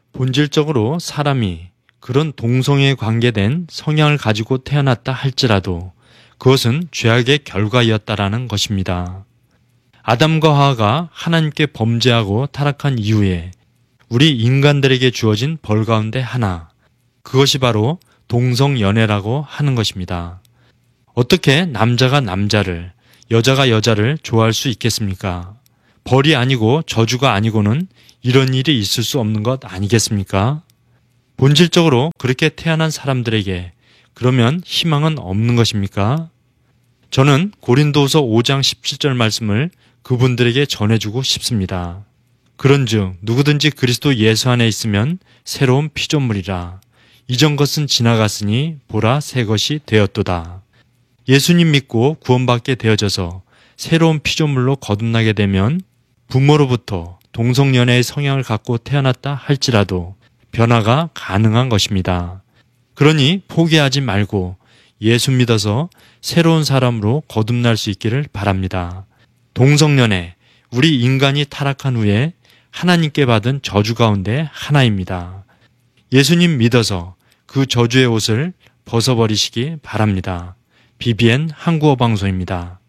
본질적으로 사람이 그런 동성애에 관계된 성향을 가지고 태어났다 할지라도 그것은 죄악의 결과였다라는 것입니다. 아담과 하와가 하나님께 범죄하고 타락한 이후에 우리 인간들에게 주어진 벌 가운데 하나, 그것이 바로 동성연애라고 하는 것입니다. 어떻게 남자가 남자를, 여자가 여자를 좋아할 수 있겠습니까? 벌이 아니고 저주가 아니고는 이런 일이 있을 수 없는 것 아니겠습니까? 본질적으로 그렇게 태어난 사람들에게 그러면 희망은 없는 것입니까? 저는 고린도후서 5장 17절 말씀을 그분들에게 전해주고 싶습니다. 그런즉 누구든지 그리스도 예수 안에 있으면 새로운 피조물이라. 이전 것은 지나갔으니 보라 새 것이 되었도다. 예수님 믿고 구원받게 되어져서 새로운 피조물로 거듭나게 되면 부모로부터 동성연애의 성향을 갖고 태어났다 할지라도 변화가 가능한 것입니다. 그러니 포기하지 말고 예수 믿어서 새로운 사람으로 거듭날 수 있기를 바랍니다. 동성연애, 우리 인간이 타락한 후에 하나님께 받은 저주 가운데 하나입니다. 예수님 믿어서 그 저주의 옷을 벗어버리시기 바랍니다. BBN 한국어 방송입니다.